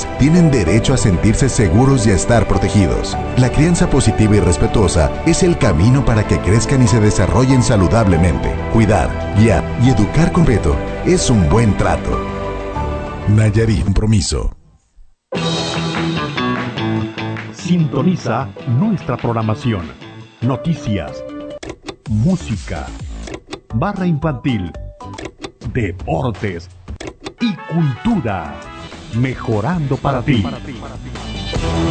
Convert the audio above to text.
tienen derecho a sentirse seguros y a estar protegidos. La crianza positiva y respetuosa es el camino para que crezcan y se desarrollen saludablemente. Cuidar, guiar y educar con respeto es un buen trato. Nayarit, compromiso. Sintoniza nuestra programación. Noticias, música, barra infantil, deportes y cultura. Mejorando para ti.